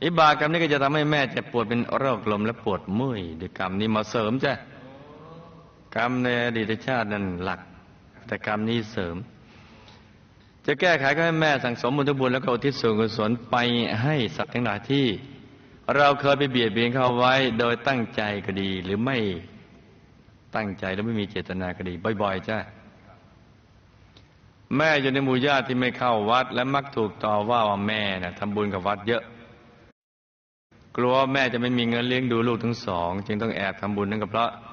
วิบากกรรมนี้ก็จะทำให้แม่เจ็บปวดเป็นโรคลมและปวดเมื่อยด้วยกรรมนี้มาเสริมจ้ะกรรมในอดีตชาตินั่นหลักแต่กรรมนี้เสริมจะแก้ไขก็ให้แม่สั่งสมบุญทุกบุญแล้วก็อุทิศส่วนกุศลไปให้สัตว์ทั้งหลายที่เราเคยไปเบียดเบียนเขาไว้โดยตั้งใจก็ดีหรือไม่ตั้งใจแล้วไม่มีเจตนาก็ดีบ่อยๆจ้ะแม่อยู่ในหมู่ญาติที่ไม่เข้าวัดและมักถูกต่อว่าแม่น่ะทำบุญกับวัดเยอะกลัวแม่จะไม่มีเงินเลี้ยงดูลูกทั้งสองจึงต้องแอบทำบุญนั่นก็เพราะ